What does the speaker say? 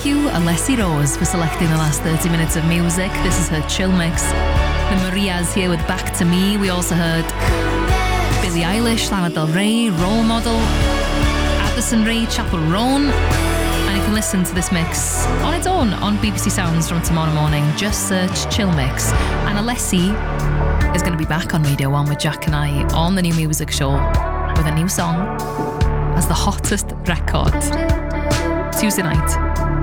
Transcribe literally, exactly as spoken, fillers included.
you, Alessi Rose, for selecting the last thirty minutes of music. This is her chill mix. The Marias here with Back to Me. We also heard Billie Eilish, Lana Del Rey, Role Model, Addison Rae, Chapel Roan. And you can listen to this mix on its own on B B C Sounds from tomorrow morning. Just search Chill Mix. And Alessi is going to be back on Radio one with Jack and I on the New Music Show with a new song as the hottest record Tuesday night.